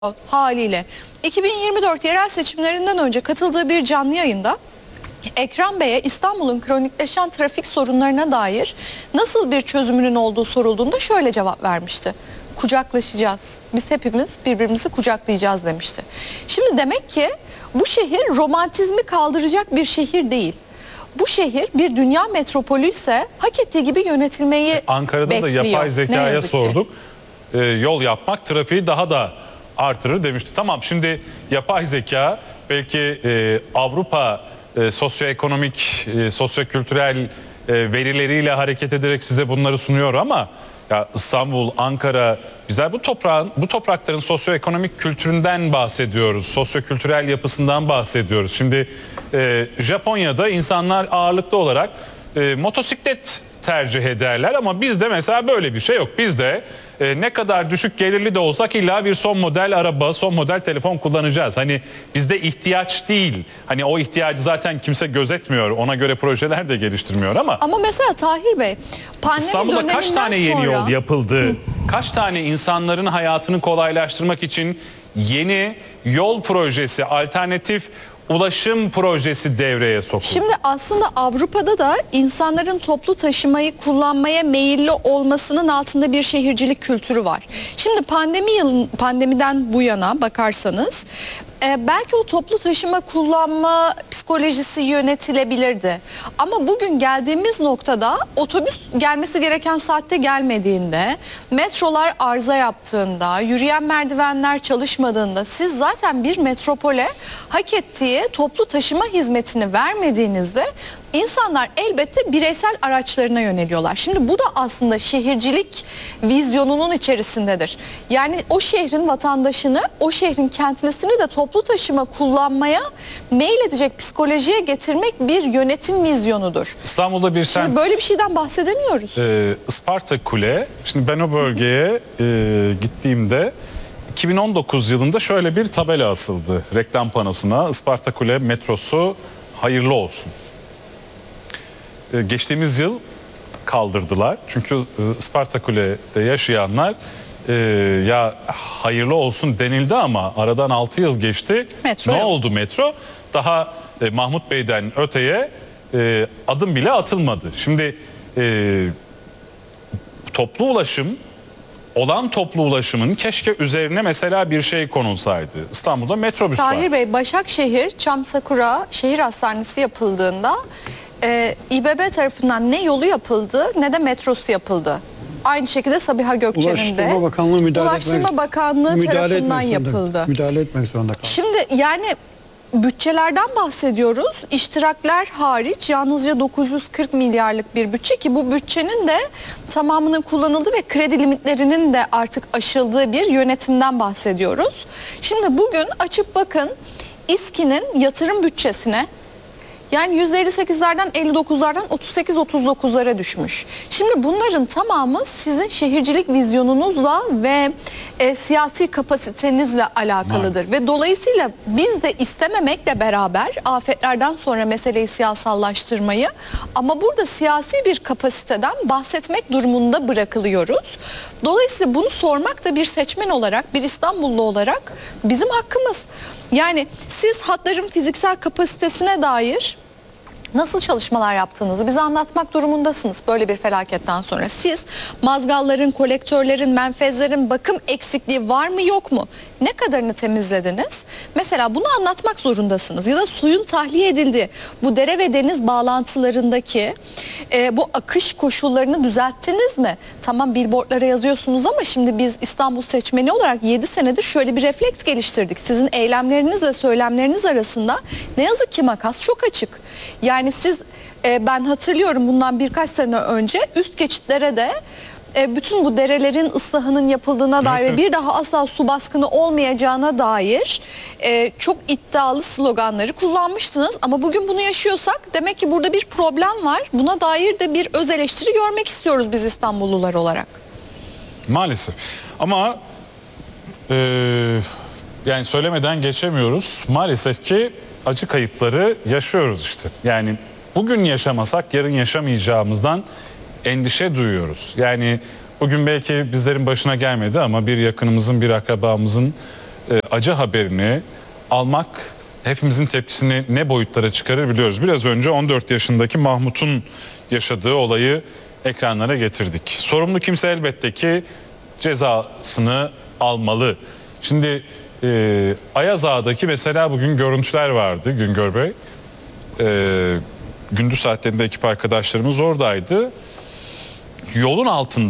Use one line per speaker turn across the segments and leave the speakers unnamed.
haliyle 2024 yerel seçimlerinden önce katıldığı bir canlı yayında Ekrem Bey'e İstanbul'un kronikleşen trafik sorunlarına dair nasıl bir çözümünün olduğu sorulduğunda şöyle cevap vermişti. Kucaklaşacağız. Biz hepimiz birbirimizi kucaklayacağız demişti. Şimdi demek ki bu şehir romantizmi kaldıracak bir şehir değil. Bu şehir bir dünya metropolü ise hak ettiği gibi yönetilmeyi
Ankara'da
bekliyor.
da yapay zekaya
ki.
sorduk. Yol yapmak trafiği daha da artırır demişti. Tamam, şimdi yapay zeka belki Avrupa sosyoekonomik, sosyokültürel verileriyle hareket ederek size bunları sunuyor ama ya İstanbul, Ankara, bizler bu toprakların sosyoekonomik kültüründen bahsediyoruz. Sosyokültürel yapısından bahsediyoruz. Şimdi Japonya'da insanlar ağırlıklı olarak motosiklet tercih ederler ama bizde mesela böyle bir şey yok. Bizde ne kadar düşük gelirli de olsak illa bir son model araba, son model telefon kullanacağız. Hani bizde ihtiyaç değil. Hani o ihtiyacı zaten kimse gözetmiyor. Ona göre projeler de geliştirmiyor ama.
Ama mesela Tahir Bey, pandemi
İstanbul'da kaç tane yeni
sonra...
yol yapıldı? Kaç tane insanların hayatını kolaylaştırmak için yeni yol projesi, alternatif ulaşım projesi devreye sokuldu?
Şimdi aslında Avrupa'da da insanların toplu taşımayı kullanmaya meyilli olmasının altında bir şehircilik kültürü var. Şimdi pandemiden bu yana bakarsanız belki o toplu taşıma kullanma psikolojisi yönetilebilirdi. Ama bugün geldiğimiz noktada otobüs gelmesi gereken saatte gelmediğinde, metrolar arıza yaptığında, yürüyen merdivenler çalışmadığında siz zaten bir metropole hak ettiği toplu taşıma hizmetini vermediğinizde insanlar elbette bireysel araçlarına yöneliyorlar. Şimdi bu da aslında şehircilik vizyonunun içerisindedir. Yani o şehrin vatandaşını, o şehrin kentlisini de toplu taşıma kullanmaya meyledecek psikolojiye getirmek bir yönetim vizyonudur.
İstanbul'da bir semt.
Şimdi böyle bir şeyden bahsedemiyoruz.
Isparta Kule. Şimdi ben o bölgeye gittiğimde 2019 yılında şöyle bir tabela asıldı reklam panosuna. Isparta Kule metrosu hayırlı olsun. Geçtiğimiz yıl kaldırdılar. Çünkü Isparta Kule'de yaşayanlar ya hayırlı olsun denildi ama aradan 6 yıl geçti.
Metro
ne
yok.
oldu metro? Daha Mahmut Bey'den öteye adım bile atılmadı. Şimdi toplu ulaşım olan toplu ulaşımın keşke üzerine mesela bir şey konulsaydı. İstanbul'da metrobüs var.
Tahir Bey, Başakşehir Çamsakura Şehir Hastanesi yapıldığında İBB tarafından ne yolu yapıldı ne de metrosu yapıldı. Aynı şekilde Sabiha Gökçen'in de
Ulaştırma Bakanlığı
Ulaştırma Bakanlığı tarafından yapıldı.
Müdahale etmek zorunda kaldı.
Şimdi yani bütçelerden bahsediyoruz. İştirakler hariç yalnızca 940 milyarlık bir bütçe ki bu bütçenin de tamamının kullanıldığı ve kredi limitlerinin de artık aşıldığı bir yönetimden bahsediyoruz. Şimdi bugün açıp bakın İSKİ'nin yatırım bütçesine, yani %58'lerden 59'lardan 38-39'lara düşmüş. Şimdi bunların tamamı sizin şehircilik vizyonunuzla ve siyasi kapasitenizle alakalıdır.
Evet.
Ve dolayısıyla biz de istememekle beraber afetlerden sonra meseleyi siyasallaştırmayı ama burada siyasi bir kapasiteden bahsetmek durumunda bırakılıyoruz. Dolayısıyla bunu sormak da bir seçmen olarak, bir İstanbullu olarak bizim hakkımız. Yani siz hatların fiziksel kapasitesine dair nasıl çalışmalar yaptığınızı bize anlatmak durumundasınız böyle bir felaketten sonra. Siz mazgalların, kolektörlerin, menfezlerin bakım eksikliği var mı yok mu? Ne kadarını temizlediniz? Mesela bunu anlatmak zorundasınız. Ya da suyun tahliye edildiği bu dere ve deniz bağlantılarındaki bu akış koşullarını düzelttiniz mi? Tamam, billboardlara yazıyorsunuz ama şimdi biz İstanbul seçmeni olarak 7 senedir şöyle bir refleks geliştirdik. Sizin eylemlerinizle söylemleriniz arasında ne yazık ki makas çok açık. Yani siz ben hatırlıyorum bundan birkaç sene önce üst geçitlere de bütün bu derelerin ıslahının yapıldığına dair ve bir daha asla su baskını olmayacağına dair çok iddialı sloganları kullanmıştınız. Ama bugün bunu yaşıyorsak demek ki burada bir problem var. Buna dair de bir öz eleştiri görmek istiyoruz biz İstanbullular olarak.
Maalesef. Ama yani söylemeden geçemiyoruz. Maalesef ki acı kayıpları yaşıyoruz işte. Yani bugün yaşamasak yarın yaşamayacağımızdan endişe duyuyoruz. Yani bugün belki bizlerin başına gelmedi ama bir yakınımızın, bir akrabamızın acı haberini almak hepimizin tepkisini ne boyutlara çıkarır biliyoruz. Biraz önce 14 yaşındaki Mahmut'un yaşadığı olayı ekranlara getirdik. Sorumlu kimse elbette ki cezasını almalı. Şimdi Ayaz Ağa'daki mesela bugün görüntüler vardı Güngör Bey. Gündüz saatlerinde ekip arkadaşlarımız oradaydı. Yolun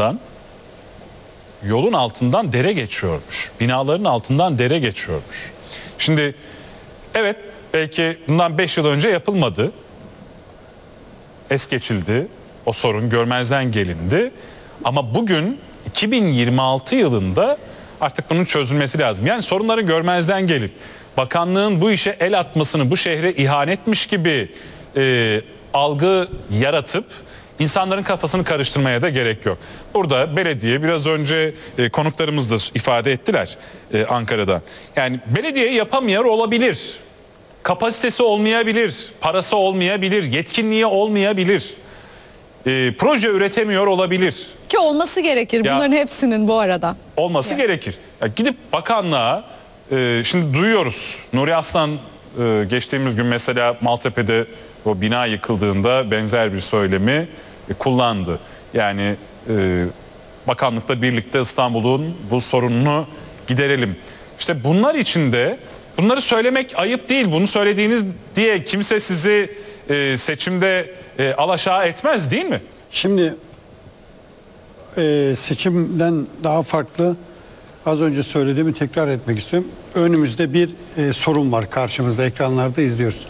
altından dere geçiyormuş. Binaların altından dere geçiyormuş. Şimdi evet, belki bundan 5 yıl önce yapılmadı. Es geçildi. O sorun görmezden gelindi. Ama bugün 2026 yılında artık bunun çözülmesi lazım. Yani sorunların görmezden gelip bakanlığın bu işe el atmasını, bu şehre ihanetmiş gibi algı yaratıp insanların kafasını karıştırmaya da gerek yok. Burada belediye, biraz önce konuklarımız da ifade ettiler Ankara'da. Yani belediye yapamıyor olabilir. Kapasitesi olmayabilir, parası olmayabilir, yetkinliği olmayabilir. Proje üretemiyor olabilir.
Ki olması gerekir bunların hepsinin bu arada.
Olması gerekir. Ya gidip bakanlığa, şimdi duyuyoruz. Nuri Aslan geçtiğimiz gün mesela Maltepe'de o bina yıkıldığında benzer bir söylemi kullandı. Yani bakanlıkla birlikte İstanbul'un bu sorununu giderelim. İşte bunlar için de bunları söylemek ayıp değil. Bunu söylediğiniz diye kimse sizi seçimde alaşağı etmez, değil mi?
Şimdi seçimden daha farklı, az önce söylediğimi tekrar etmek istiyorum. Önümüzde bir sorun var, karşımızda ekranlarda izliyoruz.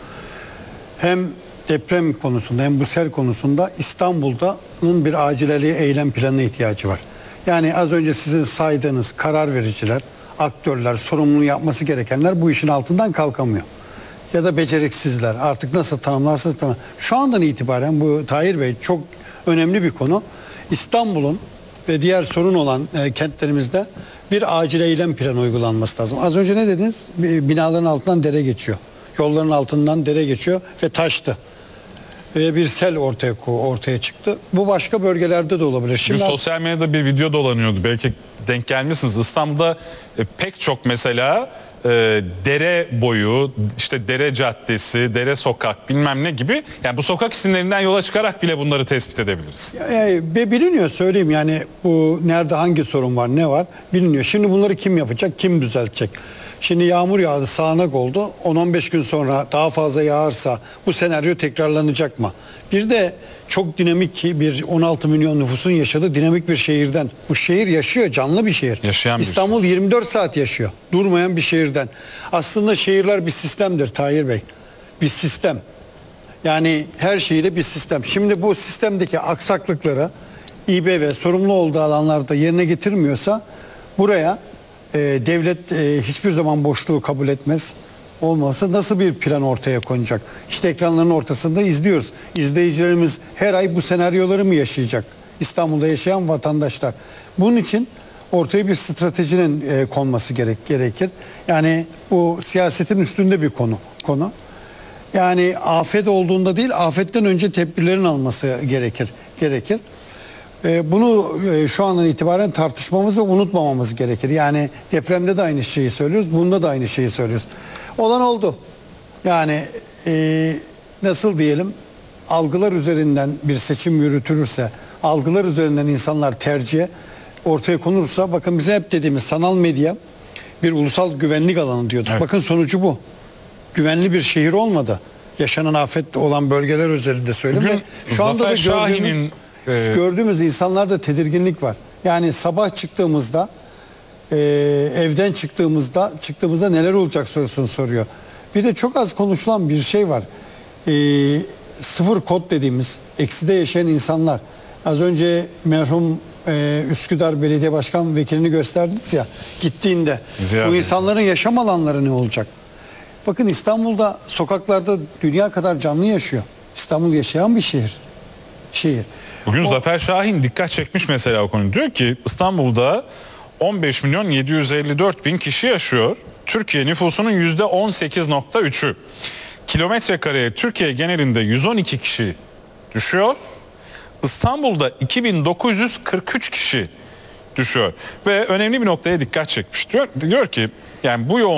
Hem deprem konusunda hem bu sel konusunda İstanbul'da'nın bir acileliğe eylem planına ihtiyacı var. Yani az önce sizin saydığınız karar vericiler, aktörler, sorumluluğu yapması gerekenler bu işin altından kalkamıyor. Ya da beceriksizler, artık nasıl tanımlarsa tanım. Şu andan itibaren bu Tahir Bey çok önemli bir konu. İstanbul'un ve diğer sorun olan kentlerimizde bir acil eylem planı uygulanması lazım. Az önce ne dediniz? Binaların altından dere geçiyor. Yolların altından dere geçiyor ve taştı. Ve bir sel ortaya çıktı. Bu başka bölgelerde de olabilir.
Şimdi sosyal medyada bir video dolanıyordu. Belki denk gelmişsiniz. İstanbul'da pek çok mesela dere boyu, işte dere caddesi, dere sokak bilmem ne gibi. Yani bu sokak isimlerinden yola çıkarak bile bunları tespit edebiliriz.
Biliniyor, söyleyeyim yani bu nerede hangi sorun var, ne var biliniyor. Şimdi bunları kim yapacak, kim düzeltecek? Şimdi yağmur yağdı, sağanak oldu. 10-15 gün sonra daha fazla yağarsa bu senaryo tekrarlanacak mı? Bir de çok dinamik bir 16 milyon nüfusun yaşadığı dinamik bir şehirden. Bu şehir yaşıyor, canlı bir şehir.
Yaşayan bir
İstanbul
şehir.
24 saat yaşıyor. Durmayan bir şehirden. Aslında şehirler bir sistemdir Tahir Bey. Bir sistem. Yani her şehirde bir sistem. Şimdi bu sistemdeki aksaklıkları İBB sorumlu olduğu alanlarda yerine getirmiyorsa buraya devlet hiçbir zaman boşluğu kabul etmez. Olmazsa nasıl bir plan ortaya konacak? İşte ekranların ortasında izliyoruz. İzleyicilerimiz her ay bu senaryoları mı yaşayacak? İstanbul'da yaşayan vatandaşlar. Bunun için ortaya bir stratejinin konması gerekir. Yani bu siyasetin üstünde bir konu. Yani afet olduğunda değil, afetten önce tedbirlerin alması gerekir. Bunu şu andan itibaren tartışmamız ve unutmamamız gerekir. Yani depremde de aynı şeyi söylüyoruz, bunda da aynı şeyi söylüyoruz. Olan oldu. Yani nasıl diyelim, algılar üzerinden bir seçim yürütülürse, algılar üzerinden insanlar tercihe ortaya konursa, bakın bize hep dediğimiz sanal medya bir ulusal güvenlik alanı diyorduk. Evet. Bakın sonucu bu. Güvenli bir şehir olmadı. Yaşanan afet olan bölgeler özelinde söyleyeyim. Şu anda da gördüğümüz insanlarda tedirginlik var. Yani sabah çıktığımızda, evden çıktığımızda neler olacak sorusunu soruyor. Bir de çok az konuşulan bir şey var. Sıfır kod dediğimiz, ekside yaşayan insanlar. Az önce merhum Üsküdar Belediye Başkan Vekilini gösterdiniz ya, gittiğinde. Bu insanların yaşam alanları ne olacak? Bakın İstanbul'da sokaklarda dünya kadar canlı yaşıyor. İstanbul yaşayan bir şehir.
Bugün Zafer Şahin dikkat çekmiş mesela o konu. Diyor ki İstanbul'da 15 milyon 754 bin kişi yaşıyor. Türkiye nüfusunun %18.3'ü. Kilometre kareye Türkiye genelinde 112 kişi düşüyor. İstanbul'da 2943 kişi düşüyor. Ve önemli bir noktaya dikkat çekmiş. Diyor ki yani bu yoğun